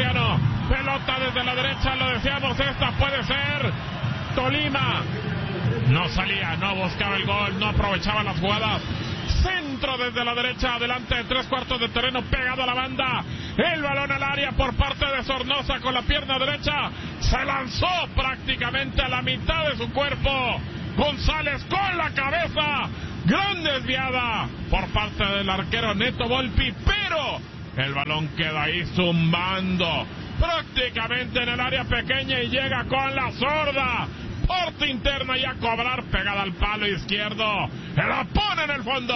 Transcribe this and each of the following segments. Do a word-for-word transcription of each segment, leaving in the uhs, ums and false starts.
ecuatoriano. Pelota desde la derecha, lo decíamos, esta puede ser Tolima. No salía, no buscaba el gol, no aprovechaba las jugadas. Centro desde la derecha, adelante de tres cuartos de terreno, pegado a la banda. El balón al área por parte de Sornosa con la pierna derecha. Se lanzó prácticamente a la mitad de su cuerpo. González con la cabeza. Gran desviada por parte del arquero Neto Volpi, pero el balón queda ahí zumbando prácticamente en el área pequeña y llega con la zurda. Porta interna y a cobrar pegada al palo izquierdo. La pone en el fondo.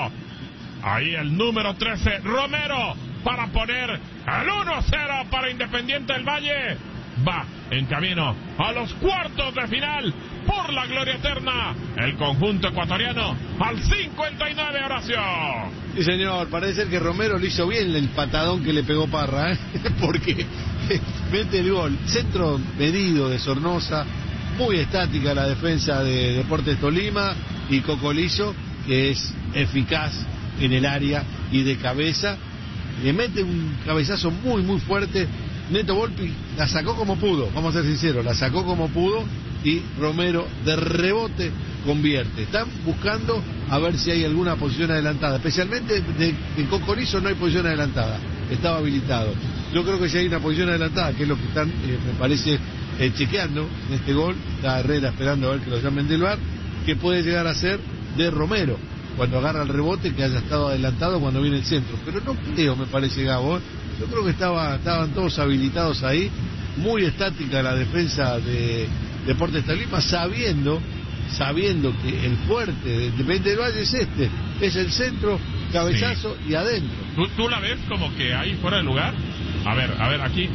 Ahí el número trece, Romero, para poner el uno cero para Independiente del Valle. Va en camino a los cuartos de final por la gloria eterna. El conjunto ecuatoriano al cincuenta y nueve, Horacio. Sí, señor, parece ser que Romero le hizo bien el patadón que le pegó Parra, ¿eh? Porque mete el gol. Centro medido de Sornosa. Muy estática la defensa de Deportes Tolima, y Cocolizo, que es eficaz en el área y de cabeza, le mete un cabezazo muy muy fuerte. Neto Volpi la sacó como pudo, vamos a ser sinceros, la sacó como pudo, y Romero de rebote convierte. Están buscando a ver si hay alguna posición adelantada, especialmente de, en Cocolizo no hay posición adelantada, estaba habilitado. Yo creo que si hay una posición adelantada, que es lo que están, eh, me parece, eh, chequeando en este gol, está Herrera esperando a ver que lo llamen del V A R, que puede llegar a ser de Romero, cuando agarra el rebote, que haya estado adelantado cuando viene el centro. Pero no creo, me parece, Gabo, yo creo que estaba, estaban todos habilitados ahí, muy estática la defensa de Deportes Tolima, sabiendo, sabiendo que el fuerte de Independiente del Valle es este, es el centro, cabezazo, sí, y adentro. ¿Tú, ¿Tú la ves como que ahí fuera de lugar? A ver, a ver, aquí.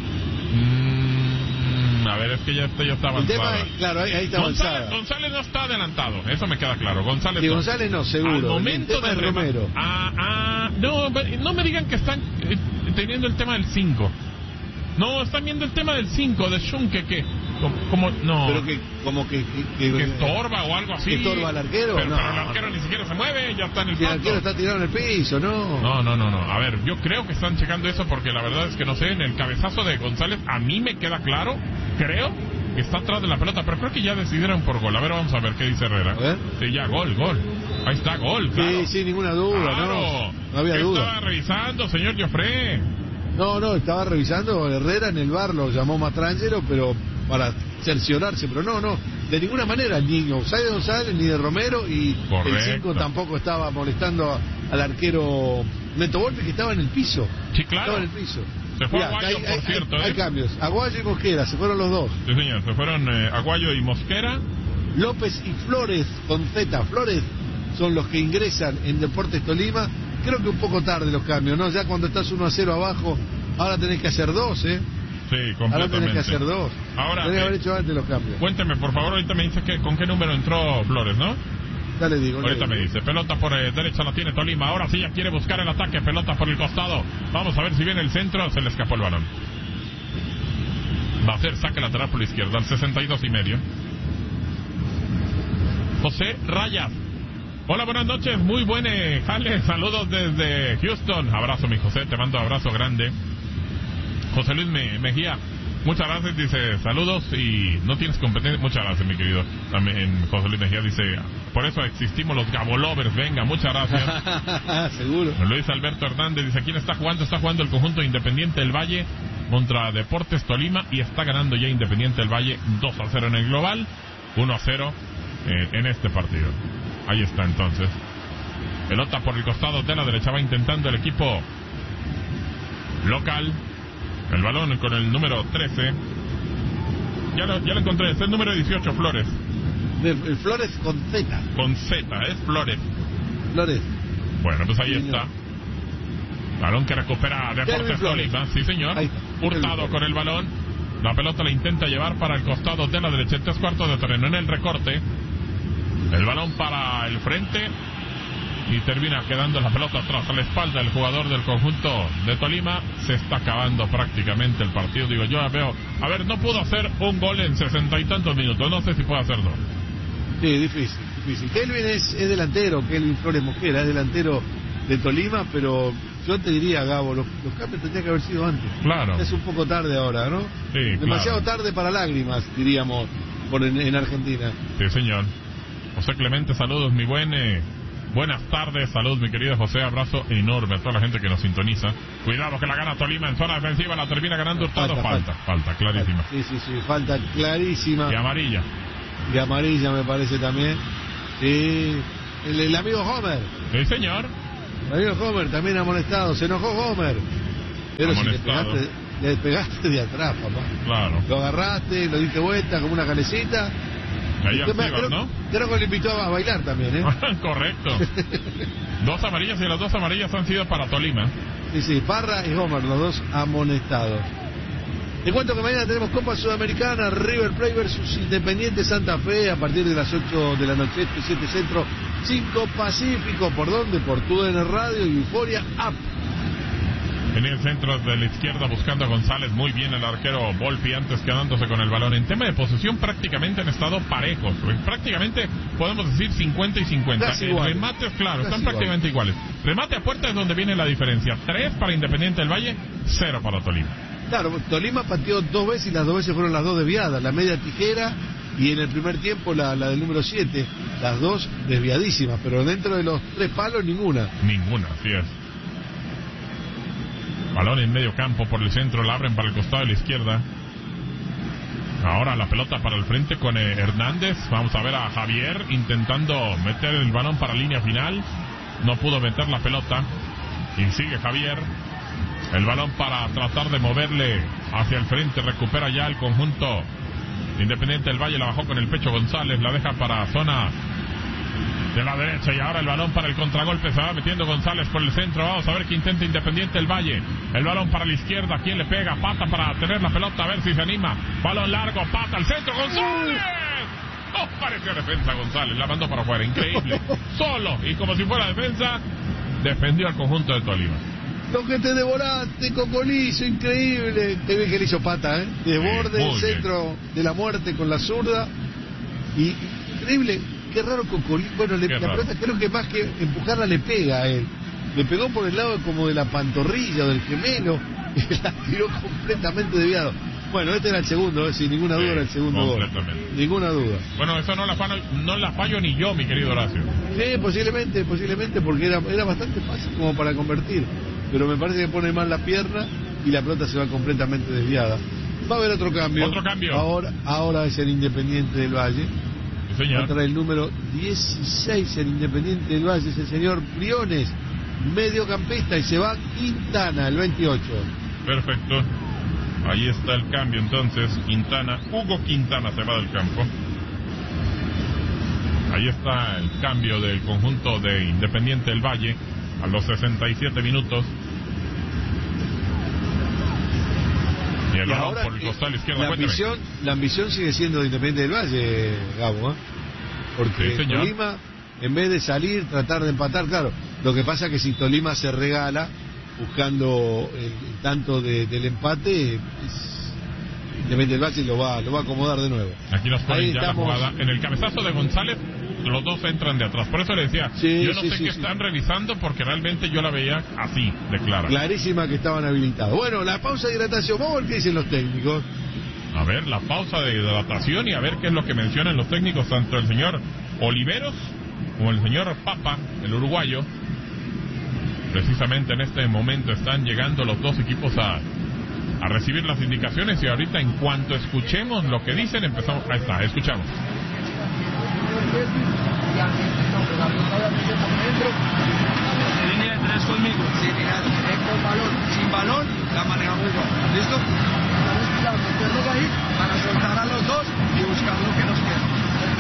Mm, a ver, es que ya, ya está avanzada. El tema, claro, ahí, ahí está González, avanzada. González no está adelantado, eso me queda claro. González, sí, no. González no, seguro. Al momento de Romero. Ah, ah, no, no me digan que están eh, teniendo el tema del cinco. No, están viendo el tema del cinco, de Schunke, que como, como no. Pero que como que que, que, que estorba o algo así. ¿Que estorba al arquero? Pero, no, pero el arquero ni siquiera se mueve, ya está en el fondo. El arquero está tirado en el piso, ¿no? No, no, no, no. A ver, yo creo que están checando eso porque la verdad es que no sé, en el cabezazo de González a mí me queda claro, creo que está atrás de la pelota, pero creo que ya decidieron por gol. A ver, vamos a ver qué dice Herrera. A ver. Sí, ya, gol, gol. Ahí está, gol, claro. Sí, sin ninguna duda, claro. no. No había ¿Qué duda. estaba revisando, señor Joffre? No, no, estaba revisando Herrera en el V A R, lo llamó Mastrangelo, pero para cerciorarse, pero no, no, de ninguna manera, ni González González, ni de Romero, y correcto, el cinco tampoco estaba molestando a, al arquero Neto Volpi, que estaba en el piso. Sí, claro. Estaba en el piso. Se fue Mirá, Aguayo, hay, por hay, cierto. Hay, ¿eh? hay cambios. Aguayo y Mosquera, se fueron los dos. Sí, señor, se fueron eh, Aguayo y Mosquera. López y Flores, con Z. Flores son los que ingresan en Deportes Tolima. Creo que un poco tarde los cambios, ¿no? Ya cuando estás uno a cero abajo, ahora tenés que hacer dos, ¿eh? Sí, completamente. Ahora tenés que hacer dos. Ahora, tenés que eh, haber hecho antes los cambios. Cuénteme, por favor, ahorita me dice que con qué número entró Flores, ¿no? Ya le digo. Ahorita le me digo. dice, pelota por eh, derecha la tiene Tolima, ahora sí ya quiere buscar el ataque, pelota por el costado. Vamos a ver si viene el centro, se le escapó el balón. Va a ser saque lateral por la izquierda, al sesenta y dos y medio. José Rayas. Hola, buenas noches, muy buenas, jale, saludos desde Houston. Abrazo, mi José, te mando abrazo grande. José Luis Me- Mejía, muchas gracias, dice, saludos y no tienes competencia. Muchas gracias, mi querido. También José Luis Mejía dice, por eso existimos los Gabolovers, venga, muchas gracias. Seguro. Luis Alberto Hernández dice, ¿quién está jugando? Está jugando el conjunto Independiente del Valle contra Deportes Tolima y está ganando ya Independiente del Valle dos a cero en el global, uno a cero eh, en este partido. Ahí está entonces. Pelota por el costado de la derecha, va intentando el equipo local. El balón con el número trece. Ya lo, ya lo encontré, es el número dieciocho, Flores. De, el Flores con Z. Con Z, es Flores. Flores. Bueno, pues ahí Sí, está. Balón que recupera Deportes Tolima. Sí, señor. Ahí, Hurtado con el balón. La pelota la intenta llevar para el costado de la derecha. Tres cuartos de terreno en el recorte. El balón para el frente. Y termina quedando la pelota atrás a la espalda del jugador del conjunto de Tolima. Se está acabando prácticamente el partido. Digo, yo veo, a ver, no pudo hacer un gol en sesenta y tantos minutos. No sé si puede hacer dos. Sí, difícil, difícil. Kelvin es, es delantero, Kelvin Flores Mosquera, es delantero de Tolima, pero yo te diría, Gabo, los, los cambios tendrían que haber sido antes. Claro. Es un poco tarde ahora, ¿no? Sí, demasiado claro. tarde para lágrimas, diríamos, por en, en Argentina. Sí, señor. José Clemente, saludos, mi buen... Eh, buenas tardes, saludos, mi querido José, abrazo enorme a toda la gente que nos sintoniza. Cuidado que la gana Tolima en zona defensiva, la termina ganando Hurtado. Falta, falta, falta, falta clarísima. Sí, sí, sí, falta clarísima. Y amarilla. Y amarilla me parece también. Sí, el, el amigo Homer. Sí, señor. El amigo Homer también amonestado, se enojó Homer. Pero si le pegaste, le pegaste de atrás, papá. Claro. Lo agarraste, lo diste vuelta como una calecita. Ahí Creo, activa, ¿no? Creo que le invitó a bailar también, ¿eh? Correcto. Dos amarillas y las dos amarillas han sido para Tolima. Sí, sí, Parra y Homer, los dos amonestados. Te cuento que mañana tenemos Copa Sudamericana, River Plate versus Independiente Santa Fe a partir de las ocho de la noche, siete Centro, cinco Pacífico. ¿Por dónde? Por tu D N Radio y Euforia App. En el centro de la izquierda buscando a González, muy bien el arquero Volpi antes quedándose con el balón. En tema de posesión prácticamente han estado parejos, prácticamente podemos decir cincuenta y cincuenta. En remates, claro, están prácticamente iguales. Remate a puerta es donde viene la diferencia, tres para Independiente del Valle, cero para Tolima. Claro, Tolima pateó dos veces y las dos veces fueron las dos desviadas, la media tijera y en el primer tiempo la, la del número siete, las dos desviadísimas, pero dentro de los tres palos ninguna. Ninguna, así es. Balón en medio campo por el centro, la abren para el costado de la izquierda. Ahora la pelota para el frente con eh, Hernández. Vamos a ver a Javier intentando meter el balón para línea final. No pudo meter la pelota. Y sigue Javier. El balón para tratar de moverle hacia el frente. Recupera ya el conjunto Independiente del Valle. La bajó con el pecho González. La deja para zona de la derecha y ahora el balón para el contragolpe, se va metiendo González por el centro. Vamos a ver qué intenta Independiente del Valle. El balón para la izquierda, ¿quién le pega? Pata para tener la pelota, a ver si se anima. Balón largo, pata al centro, González. Oh, pareció defensa González, la mandó para afuera, increíble. Solo y como si fuera defensa, defendió al conjunto de Tolima. Lo que te devoraste, Cocolizo, increíble. Te ve que le hizo pata, ¿eh? Desborde el centro bien de la muerte con la zurda. Y increíble. Qué raro Cocolizo. Bueno, le, la pelota creo que más que empujarla le pega a él. Le pegó por el lado como de la pantorrilla o del gemelo y la tiró completamente desviado. Bueno, este era el segundo, ¿eh? Sin ninguna duda sí, era el segundo gol. Ninguna duda. Bueno, eso no la, fallo, no la fallo ni yo, mi querido Horacio. Sí, posiblemente, posiblemente, porque era, era bastante fácil como para convertir. Pero me parece que pone mal la pierna y la pelota se va completamente desviada. Va a haber otro cambio. Otro cambio. Ahora, ahora es el Independiente del Valle. Señor. Contra el número dieciséis, el Independiente del Valle, es el señor Briones, mediocampista, y se va Quintana, el veintiocho. Perfecto. Ahí está el cambio entonces. Quintana, Hugo Quintana se va del campo. Ahí está el cambio del conjunto de Independiente del Valle a los sesenta y siete minutos. Y el balón por el costado izquierdo. La ambición, la ambición sigue siendo de Independiente del Valle, Gabo, ¿eh? Porque sí, Tolima, en vez de salir, tratar de empatar, claro, lo que pasa es que si Tolima se regala buscando el, el tanto de, del empate, es, Independiente del Valle lo va, lo va a acomodar de nuevo. Aquí nos ponen ya estamos... la jugada. En el cabezazo de González, los dos entran de atrás. Por eso le decía, sí, yo no sí, sé sí, qué sí. están revisando, porque realmente yo la veía así, de clara. Clarísima que estaban habilitados. Bueno, la pausa de hidratación, vamos a ver qué dicen los técnicos. A ver, la pausa de hidratación y a ver qué es lo que mencionan los técnicos, tanto el señor Oliveros como el señor Papa, el uruguayo. Precisamente en este momento están llegando los dos equipos a, a recibir las indicaciones y ahorita en cuanto escuchemos lo que dicen, empezamos. Ahí está, escuchamos. Línea de tres conmigo. Sí, mira, con balón, sin balón, la manejamos igual. ¿Listo? Meternos ahí para soltar a los dos y buscar lo que nos queda.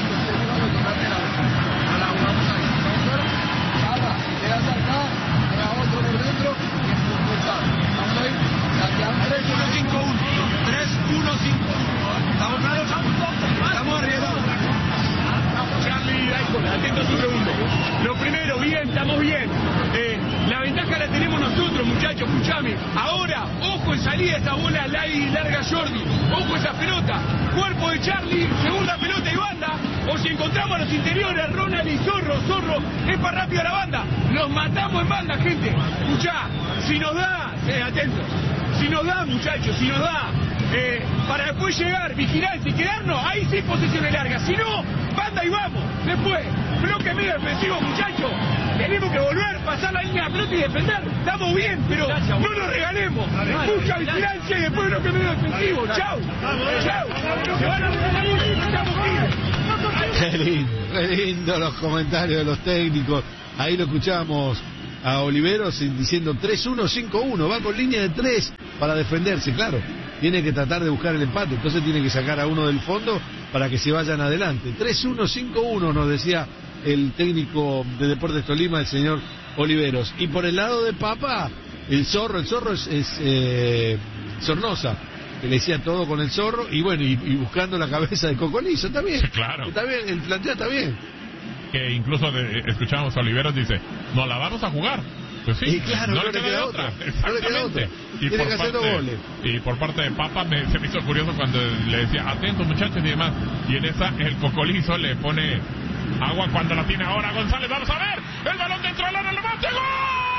No la jugamos ahí. Nada, quedas acá, queda otro por dentro y expulsado. Vamos ahí. tres uno cinco uno. tres uno cinco uno. ¿Estamos claros? Estamos arriba. Charlie, atento un segundo. Lo primero, bien, estamos bien. Eh, la ventaja la tenemos nosotros, muchachos, escuchame. Ahora, ojo en salida esta bola larga Jordi. Ojo esa pelota. Cuerpo de Charlie, segunda pelota y banda. O si encontramos a los interiores, Ronald y Zorro, Zorro, es para rápido a la banda. Los matamos en banda, gente. Escuchá, si nos da, eh, atentos, si nos da, muchachos, si nos da, eh, para después llegar, vigilancia y quedarnos, ahí sí posiciones largas. Si no, banda y vamos. Después, bloque medio defensivo, muchachos. Tenemos que volver, pasar la línea de pelota y defender. Estamos bien, pero no nos regalemos. Mucha vigilancia y después bloque medio defensivo. Chau. Chau. Se van a regalar, estamos libres. Qué lindo, qué lindo los comentarios de los técnicos. Ahí lo escuchamos a Oliveros diciendo tres uno cinco uno, va con línea de tres para defenderse, claro. Tiene que tratar de buscar el empate, entonces tiene que sacar a uno del fondo para que se vayan adelante. tres uno cinco uno nos decía el técnico de Deportes Tolima, el señor Oliveros. Y por el lado de Papa, el Zorro, el Zorro es, es eh, Sornosa, que le decía todo con el Zorro, y bueno, y, y buscando la cabeza de Cocolizo, está bien. Sí, claro. Está bien, el planteo está bien. Que incluso de, escuchamos a Oliveros, dice, no la vamos a jugar. Pues sí, y claro, no, no le queda, queda otra. otra. No le queda otra. Y Tiene por que hacer dos parte, goles. Y por parte de Papa me, se me hizo curioso cuando le decía, atentos muchachos y demás. Y en esa el Cocolizo le pone agua cuando la tiene ahora González. Vamos a ver, el balón dentro del área, lo mate, ¡gol!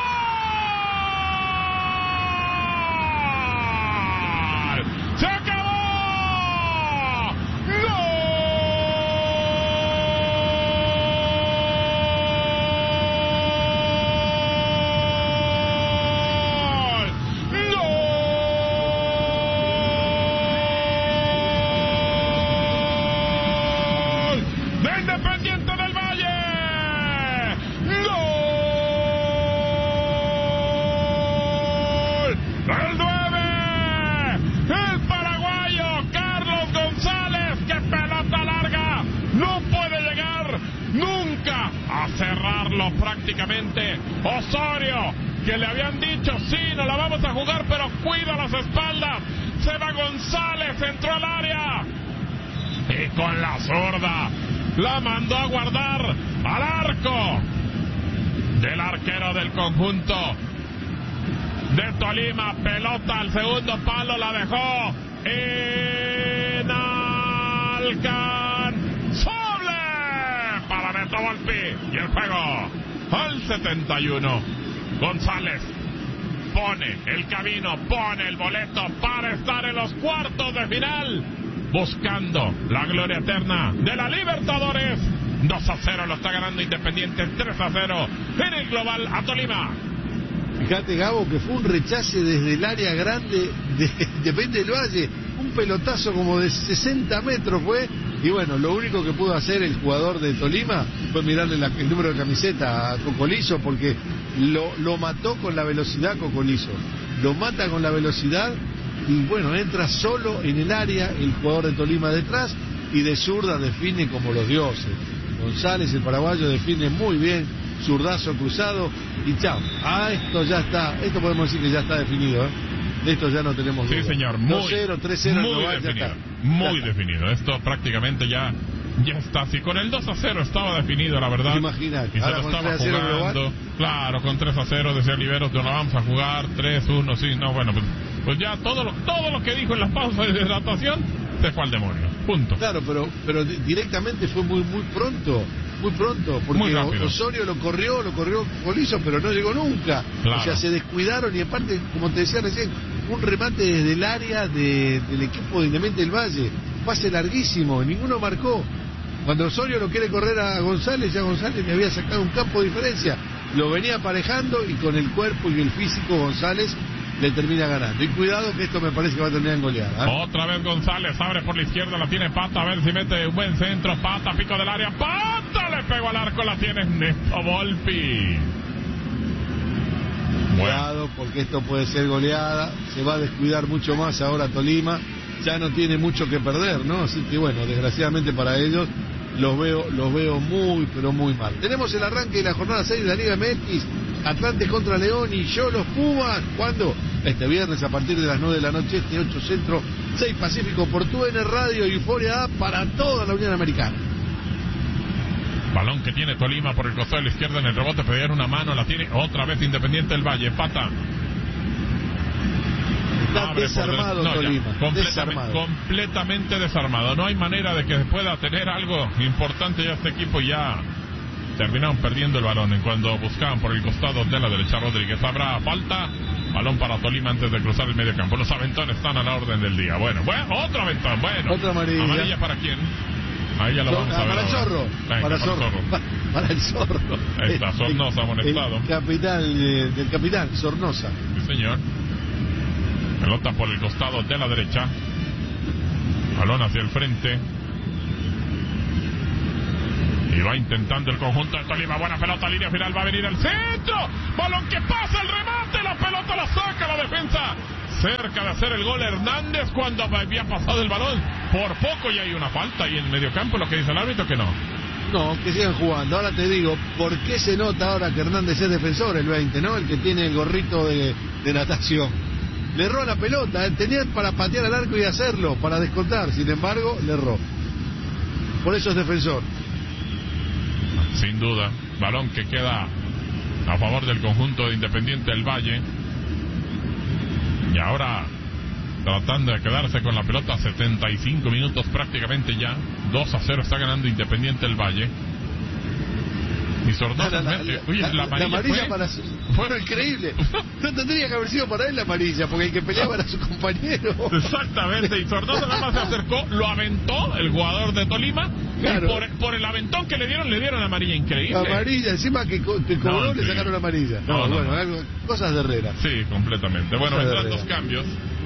¡Se acabó! ¡Gol! Cerrarlo prácticamente. Osorio, que le habían dicho sí, no la vamos a jugar, pero cuida las espaldas. Se va González, entró al área y con la zurda la mandó a guardar al arco del arquero del conjunto de Tolima. Pelota al segundo palo, la dejó inalcanzable para Neto Volpi. Y el juego al setenta y uno. González pone el camino, pone el boleto para estar en los cuartos de final, buscando la gloria eterna de la Libertadores. dos a cero lo está ganando Independiente, tres a cero en el global a Tolima. Fíjate, Gabo, que fue un rechace desde el área grande de Independiente del Valle, un pelotazo como de sesenta metros fue, y bueno, lo único que pudo hacer el jugador de Tolima fue mirarle la, el número de camiseta a Cocolizo, porque lo, lo mató con la velocidad Cocolizo, lo mata con la velocidad, y bueno, entra solo en el área el jugador de Tolima detrás, y de zurda define como los dioses. González, el paraguayo, define muy bien, zurdazo cruzado, y chao. Ah, esto ya está, esto podemos decir que ya está definido, ¿eh? De esto ya no tenemos duda. Sí, señor, muy, dos cero, tres cero, muy global, definido, ya está. muy ya definido. Esto prácticamente ya ya está. Si con el dos a cero estaba definido, la verdad. Imagínate, y se lo estaba jugando. Claro, con tres a cero decía Oliveros, no la vamos a jugar, tres uno, sí, no, bueno, pues, pues ya todo lo, todo lo que dijo en las pausas de hidratación se fue al demonio. Punto. Claro, pero pero directamente fue muy muy pronto. Muy pronto, porque Osorio lo corrió, lo corrió Cocolizo, pero no llegó nunca. Claro. O sea, se descuidaron y aparte, como te decía recién, un remate desde el área de, del equipo de Independiente del Valle. Pase larguísimo, ninguno marcó. Cuando Osorio lo quiere correr a González, ya González le había sacado un campo de diferencia. Lo venía aparejando y con el cuerpo y el físico González le termina ganando. Y cuidado que esto me parece que va a terminar en goleada, ¿eh? Otra vez González, abre por la izquierda, la tiene Pata, a ver si mete un buen centro. Pata, pico del área, Pata, le pegó al arco, la tiene Neto Volpi. Cuidado, porque esto puede ser goleada, se va a descuidar mucho más ahora Tolima, ya no tiene mucho que perder, ¿no? Así que bueno, desgraciadamente para ellos los veo, los veo muy, pero muy mal. Tenemos el arranque de la jornada seis de la Liga M X, Atlante contra León y yo los Pumas. ¿Cuándo? Este viernes a partir de las nueve de la noche, este ocho Centro, seis Pacífico, por tu N Radio y Euforia A para toda la Unión Americana. Balón que tiene Tolima por el costado de la izquierda en el rebote, pedían una mano, la tiene otra vez Independiente del Valle, Pata. Está desarmado no, Tolima. completamente, Desarmado. completamente desarmado. No hay manera de que pueda tener algo importante ya este equipo. Ya terminaron perdiendo el balón en cuando buscaban por el costado de la derecha. Rodríguez, habrá falta. Balón para Tolima antes de cruzar el medio campo. Los aventones están a la orden del día. Bueno, bueno, otro aventón. Bueno, otra amarilla. ¿Amarilla para quién? Ahí ya lo vamos a ver. Para el zorro. Venga, para, zorro. zorro. Para el zorro. Ahí está, Sornosa amonestado. El capital eh, del capitán, Sornosa. Sí, señor. Pelota por el costado de la derecha. Balón hacia el frente. Y va intentando el conjunto de Tolima. Buena pelota, línea final. Va a venir el centro. Balón que pasa, el remate. La pelota la saca la defensa. Cerca de hacer el gol Hernández cuando había pasado el balón. Por poco ya hay una falta ahí en el medio campo. Lo que dice el árbitro que no. No, que sigan jugando. Ahora te digo, ¿por qué se nota ahora que Hernández es defensor, el veinte, ¿no? El que tiene el gorrito de, de natación. Le erró la pelota, ¿eh? Tenía para patear al arco y hacerlo, para descontar. Sin embargo, le erró. Por eso es defensor. Sin duda. Balón que queda a favor del conjunto de Independiente del Valle. Y ahora tratando de quedarse con la pelota, setenta y cinco minutos prácticamente ya. dos a cero está ganando Independiente del Valle. Y Sornosa la, la, mete. la, Oye, la, la amarilla, la amarilla fue, para su... Fue increíble. No tendría que haber sido para él la amarilla, porque el que peleaba era su compañero. Exactamente, y Sornosa nada más se acercó, lo aventó el jugador de Tolima. Claro. Y por, por el aventón que le dieron, le dieron amarilla increíble. Amarilla, encima que, co que cobró, no, le sacaron amarilla. No, No, no, bueno, no. Algo, cosas de Herrera. Sí, completamente. Bueno, Cosas vendrán dos cambios.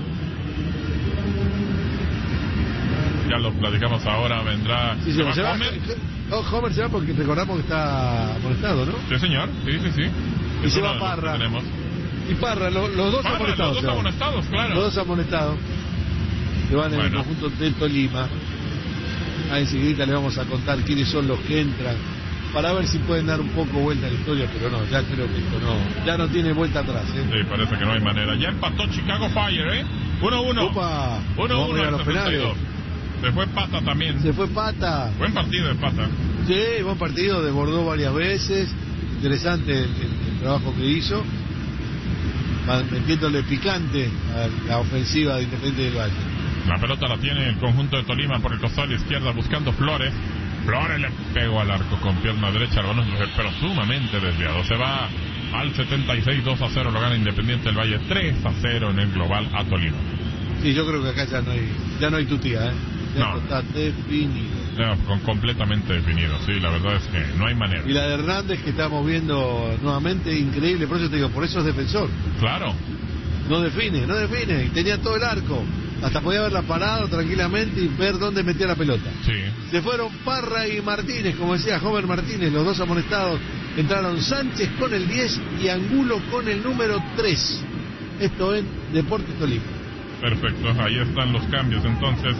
Ya lo platicamos ahora, vendrá... Sí, ¿Se va se va, Homer? no, Homer se va porque recordamos que está amonestado, ¿no? Sí, señor, sí, sí, sí. Y Es se uno va de los que Parra. tenemos. Y Parra, lo, los dos Parra, amonestados. los dos amonestados, claro. Los dos amonestados. Que van en Bueno. el conjunto de Tolima. A enseguida le vamos a contar quiénes son los que entran. Para ver si pueden dar un poco vuelta a la historia, pero no, ya creo que esto no, ya no tiene vuelta atrás, ¿eh? Sí, parece que no hay manera. Ya empató Chicago Fire, ¿eh? uno uno. Opa, uno vamos a ir uno a los al sesenta y dos. Se fue Pata también. Se fue Pata. Buen partido de Pata. Sí, buen partido, desbordó varias veces. Interesante el, el, el trabajo que hizo. Metiéndole picante a la ofensiva de Independiente del Valle. La pelota la tiene el conjunto de Tolima por el costado de la izquierda buscando Flores. Flores le pegó al arco con pierna derecha, el balón, pero sumamente desviado. Se va al setenta y seis, dos a cero, lo gana Independiente del Valle, tres a cero en el global a Tolima. Sí, yo creo que acá ya no hay, ya no hay tutía, ¿eh? Ya No. está definido. No, con, completamente definido, sí, la verdad es que no hay manera. Y la de Hernández que estamos viendo nuevamente, increíble, por eso te digo, por eso es defensor. Claro, No define, no define, y tenía todo el arco. Hasta podía haberla parado tranquilamente y ver dónde metía la pelota. sí. Se fueron Parra y Martínez, como decía Homer Martínez, los dos amonestados. Entraron Sánchez con el diez y Angulo con el número tres. Esto en Deportes Tolima. Perfecto, ahí están los cambios entonces.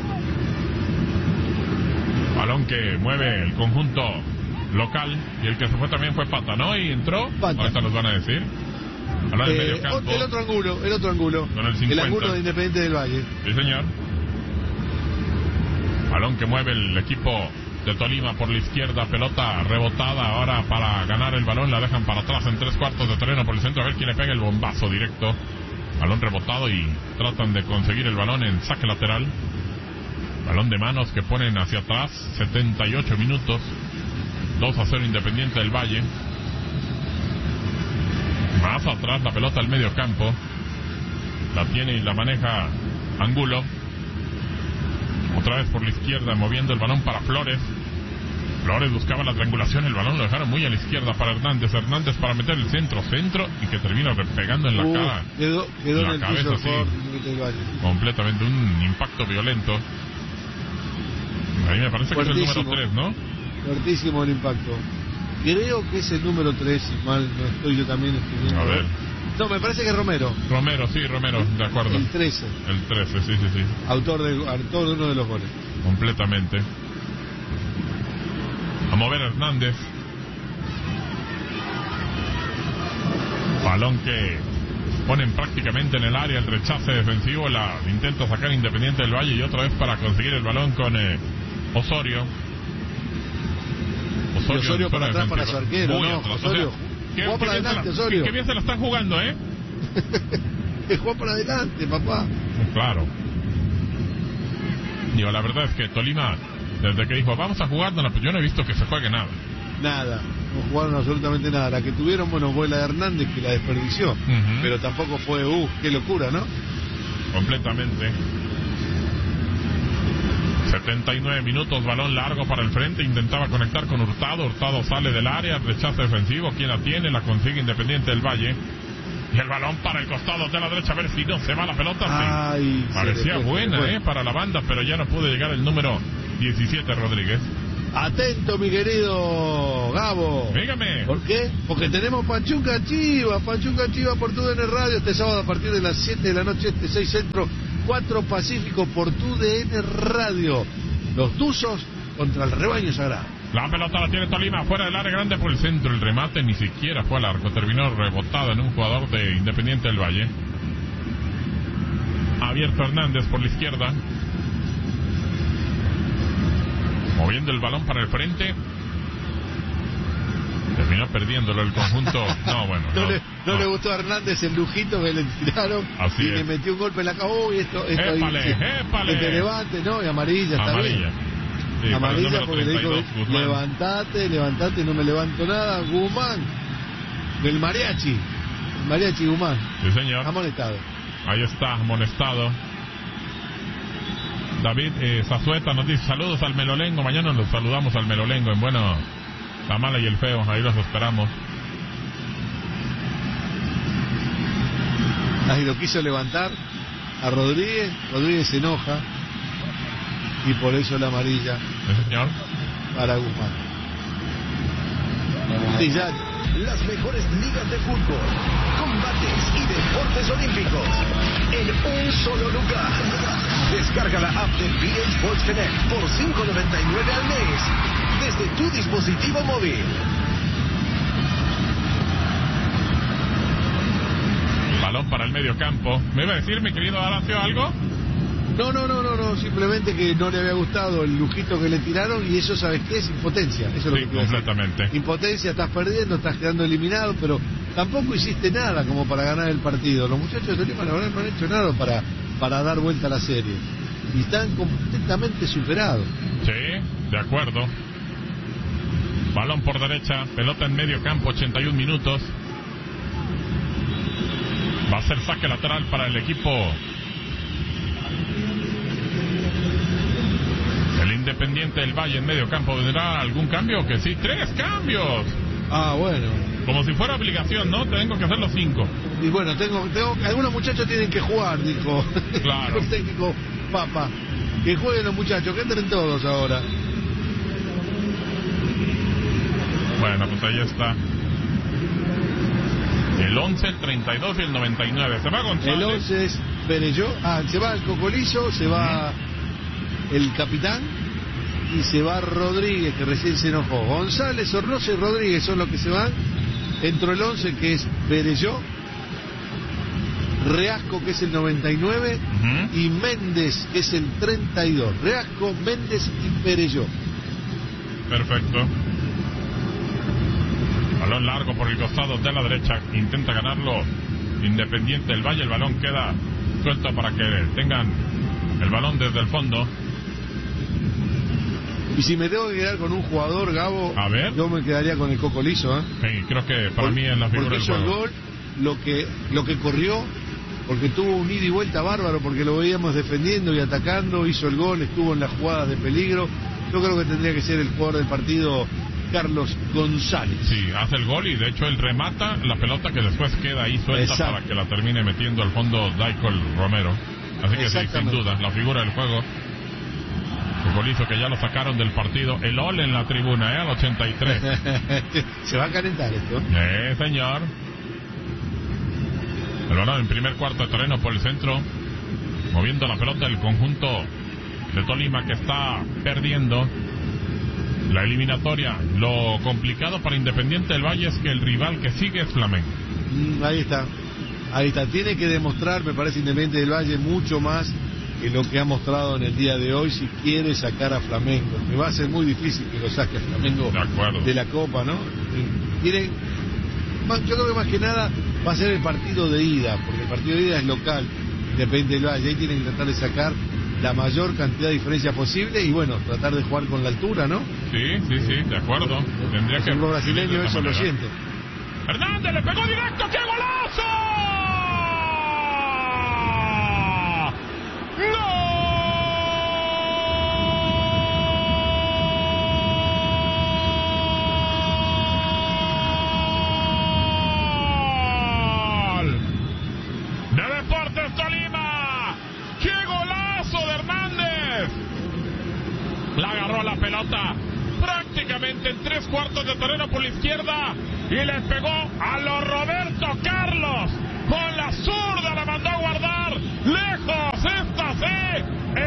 Balón que mueve el conjunto local y el que se fue también fue Pata, ¿no? Y entró, Pata. ahorita nos van a decir. Hablar del Eh, medio campo. el otro ángulo, el otro ángulo. Con el cincuenta. ángulo de Independiente del Valle. Sí, señor. Balón que mueve el equipo de Tolima por la izquierda, pelota rebotada ahora para ganar el balón, la dejan para atrás en tres cuartos de terreno por el centro, a ver quién le pega el bombazo directo. Balón rebotado y tratan de conseguir el balón en saque lateral. Balón de manos que ponen hacia atrás, setenta y ocho minutos, dos a cero Independiente del Valle. Más atrás la pelota al medio campo, la tiene y la maneja Angulo. Otra vez por la izquierda, moviendo el balón para Flores. Flores buscaba la triangulación, el balón lo dejaron muy a la izquierda para Hernández. Hernández para meter el centro, centro y que termina pegando en la Uh, cara. quedó quedó la en el cabeza, piso sí. por Independiente del Valle. Completamente un impacto violento. Ahí me parece que es el número Fuertísimo. tres, ¿no? Fuertísimo el impacto. Creo que es el número tres, si mal no estoy, yo también estoy viendo. A ver. No, me parece que es Romero. Romero, sí, Romero, de acuerdo. El trece, El trece, sí, sí, sí. autor de, autor de uno de los goles. Completamente. A mover Hernández. Balón que ponen prácticamente en el área, el rechace defensivo, la intenta sacar Independiente del Valle y otra vez para conseguir el balón con eh, Osorio. Y Osorio en para zona atrás para su defensiva. arquero, Muy ¿no? atrás, Osorio. qué, Jugó qué para bien se adelante, la, Osorio. qué bien se la están jugando, ¿eh? Es jugar para adelante, papá. Claro. Digo, la verdad es que Tolima, desde que dijo, vamos a jugar, no, pues yo no he visto que se juegue nada. Nada, no jugaron absolutamente nada. La que tuvieron, bueno, fue la de Hernández, que la desperdició. Uh-huh. Pero tampoco fue, uh, qué locura, ¿no? Completamente. setenta y nueve minutos, balón largo para el frente, intentaba conectar con Hurtado, Hurtado sale del área, rechazo defensivo, quien la tiene, la consigue Independiente del Valle. Y el balón para el costado de la derecha, a ver si no se va la pelota. Ay, sí. Parecía buena, eh, para la banda, pero ya no pudo llegar el número diecisiete, Rodríguez. Atento, mi querido Gabo. Dígame. ¿Por qué? Porque tenemos Pachuca Chivas, Pachuca Chivas por T U D N Radio este sábado a partir de las siete de la noche, este seis Centro, cuatro Pacífico por T U D N Radio. Los Tuzos contra el Rebaño Sagrado. La pelota la tiene Tolima, fuera del área grande por el centro, el remate ni siquiera fue al arco, terminó rebotado en un jugador de Independiente del Valle. Abierto Hernández por la izquierda, moviendo el balón para el frente, terminó perdiéndolo el conjunto. No, bueno, no, no, le, no, no le gustó a Hernández el lujito que le tiraron. Así y es. le metió un golpe en la cabeza. Uy, esto, esto épale, ahí, épale. que te levante, ¿no? Y amarilla, está amarilla. bien. Sí, Amarilla porque le dijo, Guzmán. levantate, levantate, no me levanto nada. Guzmán, del mariachi, el mariachi Guzmán. Sí, señor. Amonestado. Ahí está, amonestado. David eh, Zazueta nos dice, saludos al Melolengo, mañana nos saludamos al Melolengo en bueno, la mala y el feo, ahí los esperamos. Ahí lo quiso levantar a Rodríguez, Rodríguez se enoja y por eso la amarilla. ¿Sí, señor? Para Guzmán. Y ya. Las mejores ligas de fútbol, combates y deportes olímpicos en un solo lugar. Descarga la app de B A Sports Connect por cinco noventa y nueve al mes desde tu dispositivo móvil. Balón para el medio campo. ¿Me iba a decir, mi querido Horacio, algo? No, no, no, no, no, simplemente que no le había gustado el lujito que le tiraron y eso, ¿sabes qué? Es impotencia. Eso es lo Sí, que te iba a decir. completamente. Impotencia, estás perdiendo, estás quedando eliminado, pero tampoco hiciste nada como para ganar el partido. Los muchachos de Tolima la verdad no han hecho nada para, para dar vuelta a la serie. Y están completamente superados. Sí, de acuerdo. Balón por derecha, pelota en medio campo, ochenta y un minutos. Va a ser saque lateral para el equipo. El Independiente del Valle en medio campo. ¿Tendrá algún cambio? Que sí, tres cambios. Ah, bueno. Como si fuera obligación, ¿no? Tengo que hacer los cinco. Y bueno, tengo, tengo algunos muchachos tienen que jugar, dijo Claro. el técnico Papa. Que jueguen los muchachos, que entren todos ahora. Bueno, pues ahí está. El once, el treinta y dos y el noventa y nueve. Se va González. El once es Perelló. Ah, se va el Cocolizo, se va el capitán y se va Rodríguez, que recién se enojó. González, Sornosa y Rodríguez son los que se van. Entró el once, que es Perelló, Reasco, que es el noventa y nueve, Uh-huh. y Méndez, que es el treinta y dos. Reasco, Méndez y Perelló. Perfecto. Balón largo por el costado de la derecha. Intenta ganarlo Independiente del Valle. El balón queda suelto para que tengan el balón desde el fondo. Y si me tengo que quedar con un jugador, Gabo, A ver. yo me quedaría con el Cocolizo, ¿eh? Sí, creo que para Por- mí es la figura porque del hizo el juego. gol, lo que, lo que corrió, porque tuvo un ida y vuelta bárbaro, porque lo veíamos defendiendo y atacando, hizo el gol, estuvo en las jugadas de peligro. Yo creo que tendría que ser el jugador del partido, Carlos González. Sí, hace el gol y de hecho él remata la pelota que después queda ahí suelta Exacto. para que la termine metiendo al fondo Daikol Romero. Así que sí, sin Exactamente. duda, la figura del juego. El golizo que ya lo sacaron del partido. El Ol en la tribuna, ¿eh? Al ochenta y tres. Se va a calentar esto. Eh, señor. El balón en primer cuarto de terreno por el centro. Moviendo la pelota del conjunto de Tolima, que está perdiendo la eliminatoria. Lo complicado para Independiente del Valle es que el rival que sigue es Flamengo. Mm, ahí está. Ahí está. Tiene que demostrar, me parece, Independiente del Valle mucho más que lo que ha mostrado en el día de hoy si quiere sacar a Flamengo. Me va a ser muy difícil que lo saque a Flamengo De acuerdo. de la Copa, ¿no? Quieren, más- yo creo que más que nada va a ser el partido de ida, porque el partido de ida es local, Independiente del Valle, ahí tienen que tratar de sacar la mayor cantidad de diferencia posible y bueno, tratar de jugar con la altura, ¿no? Sí, sí, sí, de acuerdo. Tendría el que... El brasileño eso lo siente. Hernández le pegó directo, ¡qué golazo! ¡No! La agarró la pelota prácticamente en tres cuartos de terreno por la izquierda y le pegó a lo Roberto Carlos. Con la zurda la mandó a guardar lejos. Esta sí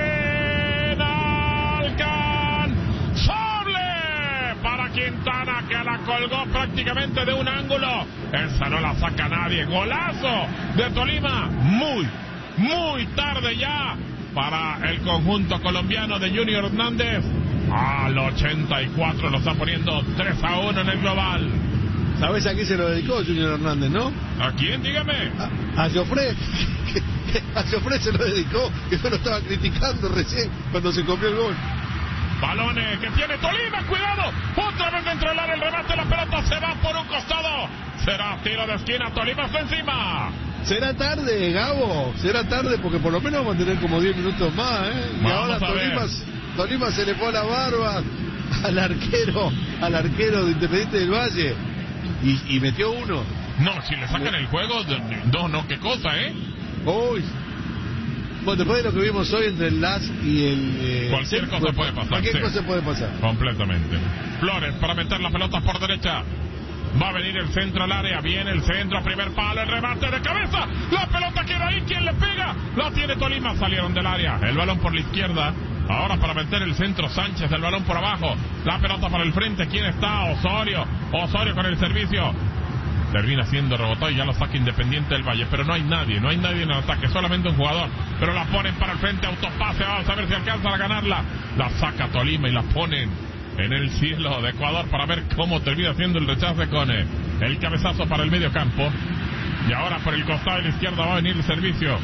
inalcanzable para Quintana, que la colgó prácticamente de un ángulo. Esa no la saca nadie. Golazo de Tolima. Muy, muy tarde ya para el conjunto colombiano de Junior Hernández. Al ochenta y cuatro lo está poniendo tres a uno en el global. ¿Sabes a quién se lo dedicó Junior Hernández, no? ¿A quién? Dígame. A, a Joffre. A Joffre se lo dedicó, que yo lo estaba criticando recién cuando se comió el gol. Balones que tiene Tolima, cuidado. Otra vez dentro del área el remate, la pelota se va por un costado. Será tiro de esquina, Tolima está encima. Será tarde, Gabo, será tarde porque por lo menos vamos a tener como diez minutos más, ¿eh? Y ahora Tolima, Tolima se le fue a la barba al arquero, al arquero de Independiente del Valle y, y metió uno. No, si le sacan el juego, no, no, qué cosa, ¿eh? Uy. Bueno, después de lo que vimos hoy entre el L A S y el... Eh, cualquier el, cosa puede pasar. Cualquier sí. cosa puede pasar. Completamente. Flores para meter la pelota por derecha. Va a venir el centro al área, viene el centro, primer palo, el remate de cabeza, la pelota queda ahí, ¿quién le pega? La tiene Tolima, salieron del área, el balón por la izquierda, ahora para meter el centro Sánchez, el balón por abajo, la pelota para el frente, ¿quién está? Osorio, Osorio con el servicio, termina siendo rebotado y ya lo saca Independiente del Valle, pero no hay nadie, no hay nadie en el ataque, solamente un jugador, pero la ponen para el frente, autopase, vamos a ver si alcanzan a ganarla, la saca Tolima y la ponen en el cielo de Ecuador para ver cómo termina haciendo el rechace con eh, el cabezazo para el medio campo. Y ahora por el costado de la izquierda va a venir el servicio.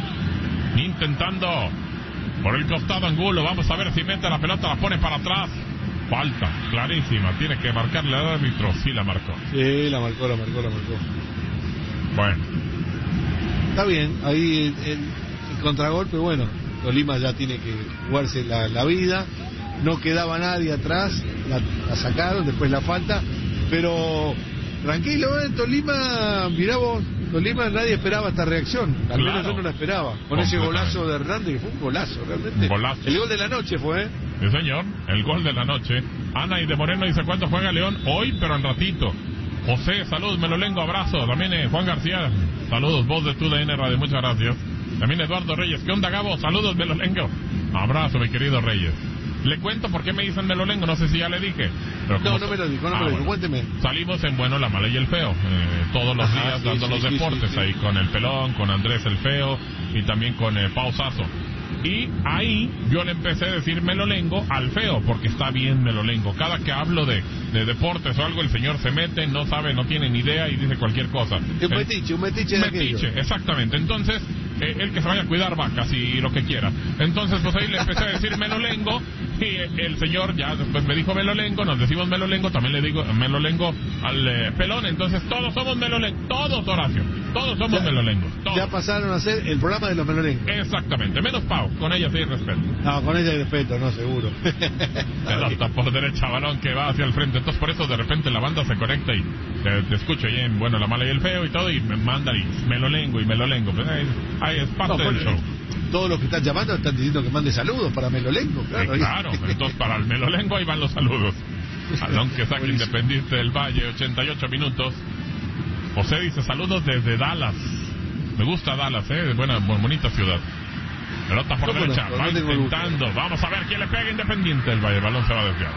Intentando por el costado Angulo. Vamos a ver si mete la pelota, la pone para atrás. Falta, clarísima. Tiene que marcarle al árbitro. Sí la marcó. Sí, la marcó, la marcó, la marcó. Bueno. Está bien, ahí el, el, el contragolpe, bueno, Tolima ya tiene que jugarse la, la vida. No quedaba nadie atrás, la, la sacaron, después la falta, pero tranquilo, ¿eh? Tolima, mirá vos, Tolima nadie esperaba esta reacción, al menos claro. Yo no la esperaba, con ese golazo de Hernández, que fue un golazo realmente, golazo. El gol de la noche fue, ¿eh? Sí señor, el gol de la noche. Ana y de Moreno dice cuánto juega León hoy, pero en ratito. José, saludos, Melolengo, abrazo, también eh, Juan García, saludos, voz de tu D N Radio, muchas gracias. También Eduardo Reyes, ¿qué onda Gabo? Saludos, Melolengo, abrazo mi querido Reyes. Le cuento por qué me dicen Melolengo, no sé si ya le dije. Pero no, no me lo dijo, no ah, me lo dijo, bueno. Cuénteme. Salimos en Bueno, la Mala y el Feo, eh, todos los Ajá, días sí, dando sí, los sí, deportes, sí, sí. Ahí con el Pelón, con Andrés el Feo y también con eh, Pausazo. Y ahí yo le empecé a decir Melolengo al Feo, porque está bien Melolengo. Cada que hablo de, de deportes o algo, el señor se mete, no sabe, no tiene ni idea y dice cualquier cosa. Un metiche, un metiche de metiche, aquello. Exactamente. Entonces, eh, el que se vaya a cuidar vacas y lo que quiera. Entonces, pues ahí le empecé a decir Melolengo y el señor ya después me dijo Melolengo, nos decimos Melolengo, también le digo Melolengo al eh, Pelón. Entonces, todos somos Melolengo, todos, Horacio, todos somos ya, Melolengos. Todos. Ya pasaron a ser el programa de los Melolengos. Exactamente, menos Pau, con ella sí hay respeto. No, con ella hay respeto, no, seguro. Pelota por derecha, balón que va hacia el frente. Entonces, por eso de repente la banda se conecta y te, te escucho ahí en Bueno, la Mala y el Feo y todo, y me mandan y Melolengo y Melolengo. Pues ahí, ahí es parte no, del show. Todos los que están llamando están diciendo que mande saludos para Melolengo, claro. Sí, claro, entonces para el Melolengo ahí van los saludos. Balón que saca Independiente del Valle, ochenta y ocho minutos. José dice saludos desde Dallas. Me gusta Dallas, eh, buena, bonita ciudad. Pelota por no, derecha, va no intentando. Vamos a ver quién le pega Independiente del Valle. El balón se va desviado.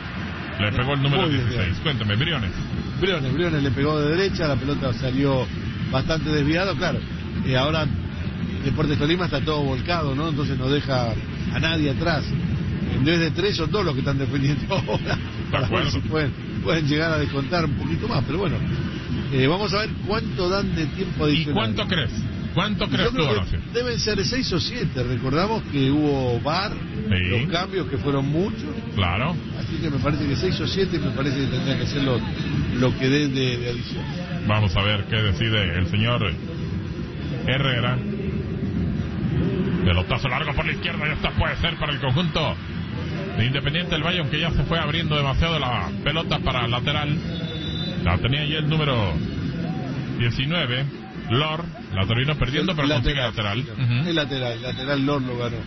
Le pegó el número dieciséis. Cuéntame, Briones. Briones, Briones le pegó de derecha, la pelota salió bastante desviado, claro. Y ahora Deportes Tolima está todo volcado, ¿no? Entonces no deja a nadie atrás. En vez de tres son dos los que están defendiendo ahora. De acuerdo. Si pueden pueden llegar a descontar un poquito más, pero bueno, eh, vamos a ver cuánto dan de tiempo ¿Y adicional. cuánto crees? ¿Cuánto crees Yo tú, creo que Horacio? deben ser seis o siete. Recordamos que hubo V A R, Sí. los cambios que fueron muchos, Claro. así que me parece que seis o siete me parece que tendría que ser lo, lo que den de, de adición. Vamos a ver qué decide el señor Herrera. Pelotazo largo por la izquierda, y esta puede ser para el conjunto de Independiente del Valle, aunque ya se fue abriendo demasiado la pelota para lateral. La tenía ya el número diecinueve, Lor, la terminó perdiendo, pero consigue lateral. El lateral, lateral Lor lo ganó.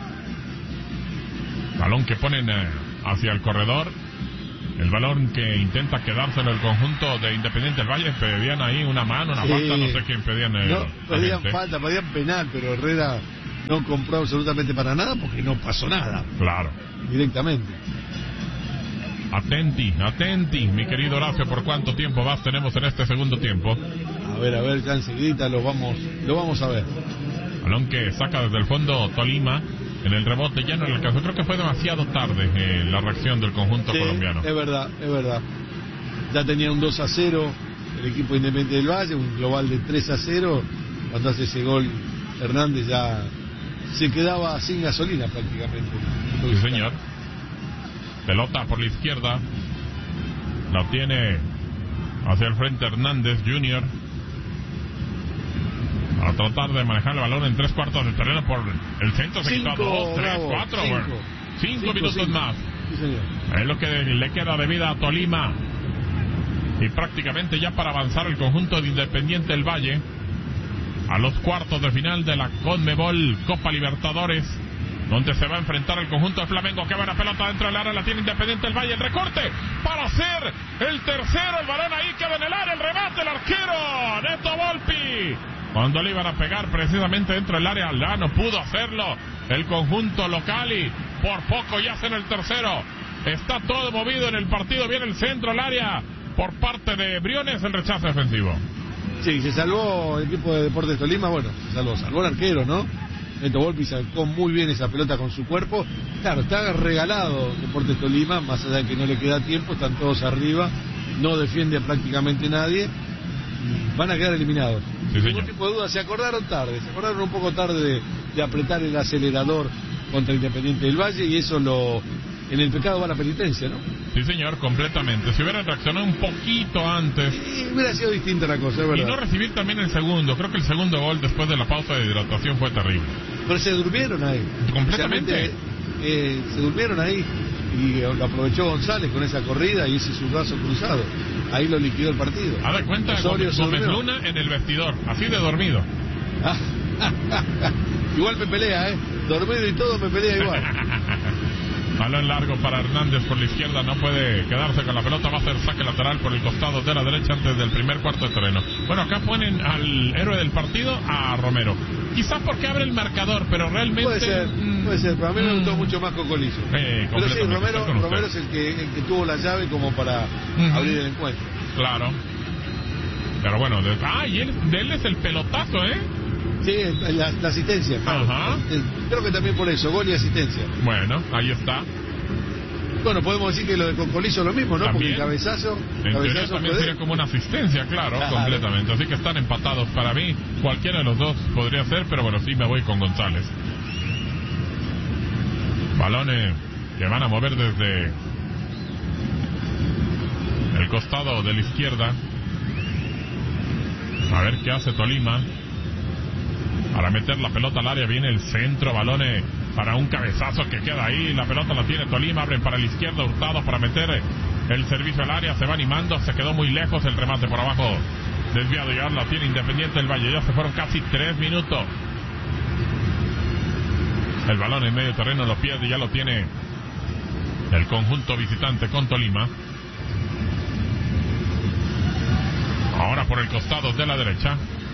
Balón que ponen eh, hacia el corredor. El balón que intenta quedárselo el conjunto de Independiente del Valle. Pedían ahí una mano, una Sí. falta, no sé quién pedían. eh, No, la pedían gente. falta, pedían penal, pero Herrera no compró absolutamente para nada porque no pasó nada, Claro. directamente. Atenti, atenti, mi querido Horacio, ¿por cuánto tiempo más tenemos en este segundo tiempo? A ver, a ver, ya enseguida lo vamos, lo vamos a ver. Balón que saca desde el fondo Tolima. En el rebote ya no le alcanzó. Creo que fue demasiado tarde eh, la reacción del conjunto Sí, colombiano. es verdad, es verdad. Ya tenía un dos a cero el equipo Independiente del Valle, un global de tres a cero. Cuando hace ese gol, Hernández ya se quedaba sin gasolina prácticamente. Sí, señor. Pelota por la izquierda. La obtiene hacia el frente Hernández junior A tratar de manejar el balón en tres cuartos del terreno por el centro. Se quitó Cinco, dos, tres, bravo, cuatro. cinco. Bueno, cinco, Cinco, minutos cinco. más. Sí, señor. Es lo que le queda de vida a Tolima. Y prácticamente ya para avanzar el conjunto de Independiente del Valle a los cuartos de final de la Conmebol Copa Libertadores, donde se va a enfrentar el conjunto de Flamengo. Qué buena pelota dentro del área, la tiene Independiente del Valle. El recorte para hacer el tercero. El balón ahí queda en el área. El remate, el arquero Neto Volpi. Cuando le iban a pegar precisamente dentro del área, ya no pudo hacerlo el conjunto local y por poco ya hacen el tercero. Está todo movido en el partido. Viene el centro al área por parte de Briones, el rechazo defensivo. Sí, se salvó el equipo de Deportes Tolima, bueno, se salvó, salvó el arquero, ¿no? Neto Volpi sacó muy bien esa pelota con su cuerpo. Claro, está regalado Deportes Tolima, más allá de que no le queda tiempo, están todos arriba, no defiende prácticamente nadie, y van a quedar eliminados. Sí, Sin señor. ningún tipo de duda, se acordaron tarde, se acordaron un poco tarde de, de apretar el acelerador contra Independiente del Valle, y eso lo... En el pecado va la penitencia, ¿no? Sí, señor, completamente. Si hubieran reaccionado un poquito antes Y hubiera sido distinta la cosa, es y verdad. no recibir también el segundo. Creo que el segundo gol después de la pausa de hidratación fue terrible. Pero se durmieron ahí. Completamente. Realmente, eh, se durmieron ahí y lo aprovechó González con esa corrida y ese zurdazo cruzado. Ahí lo liquidó el partido. Haz de cuenta de Osorio Gómez, se Gómez durmió. Luna en el vestidor, así de dormido. Igual me pelea, ¿eh? Dormido y todo me pelea igual. Balón largo para Hernández por la izquierda, no puede quedarse con la pelota, va a hacer saque lateral por el costado de la derecha antes del primer cuarto de terreno. Bueno, acá ponen al héroe del partido, a Romero. Quizás porque abre el marcador, pero realmente... Puede ser, mm, puede ser, pero a mí me mm, gustó mucho más Cocolizo. Eh, Pero sí, completamente, Romero, estoy con Romero es usted. el que, el que tuvo la llave como para Ujú. abrir el encuentro. Claro. Pero bueno, de, ah, y él, de él es el pelotazo, ¿eh? Sí, la, la asistencia. Claro. Ajá. Eh, Creo que también por eso, gol y asistencia. Bueno, ahí está. Bueno, podemos decir que lo de Cocolizo es lo mismo, ¿no? También. Porque el cabezazo, En teoría cabezazo también fue de sería él. como una asistencia, claro, Claro. completamente. Así que están empatados para mí. Cualquiera de los dos podría ser, pero bueno, sí me voy con González. Balones que van a mover desde el costado de la izquierda. A ver qué hace Tolima. Para meter la pelota al área viene el centro, balones para un cabezazo que queda ahí. La pelota la tiene Tolima, abren para la izquierda, Hurtado para meter el servicio al área. Se va animando, se quedó muy lejos el remate por abajo. Desviado y ahora la tiene Independiente del Valle. Ya se fueron casi tres minutos. El balón en medio terreno lo pierde y ya lo tiene el conjunto visitante con Tolima. Ahora por el costado de la derecha.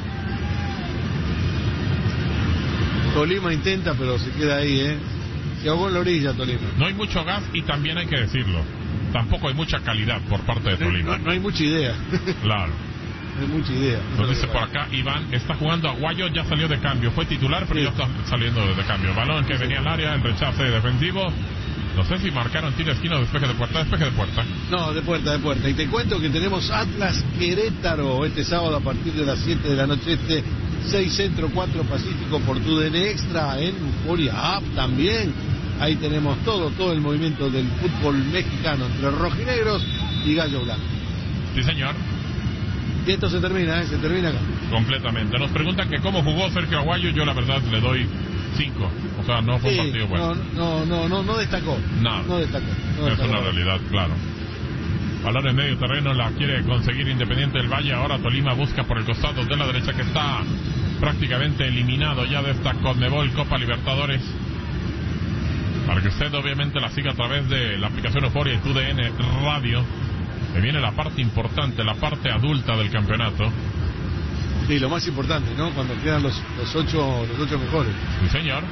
Tolima intenta, pero se queda ahí, ¿eh? Se ahogó en la orilla Tolima. No hay mucho gas y también hay que decirlo. Tampoco hay mucha calidad por parte de No, Tolima. no hay mucha idea. Claro. No hay mucha idea. Nos dice por acá Iván, está jugando Aguayo, ya salió de cambio. Fue titular, pero Sí. ya está saliendo de cambio. Balón que venía al área, el rechace defensivo. No sé si marcaron tiro de esquina o despeje de puerta. Despeje de puerta. No, de puerta, de puerta. Y te cuento que tenemos Atlas Querétaro este sábado a partir de las siete de la noche este. seis Centro, cuatro Pacífico por tu D N Extra, en Euforia App también. Ahí tenemos todo, todo el movimiento del fútbol mexicano entre rojinegros y gallo blanco. Sí, señor. Y esto se termina, ¿eh? Se termina acá. Completamente. Nos preguntan que cómo jugó Sergio Aguayo. Yo la verdad le doy cinco. O sea, no fue Sí, un partido bueno. No, no, no, no, no destacó. No. No destacó. No Es destacó. una realidad, claro. Balón en medio terreno, la quiere conseguir Independiente del Valle. Ahora Tolima busca por el costado de la derecha, que está prácticamente eliminado ya de esta Conmebol Copa Libertadores. Para que usted obviamente la siga a través de la aplicación Euforia y tu D N Radio. Que viene la parte importante, la parte adulta del campeonato. Sí, lo más importante, ¿no? Cuando quedan los, los ocho los ocho mejores. Sí, señor.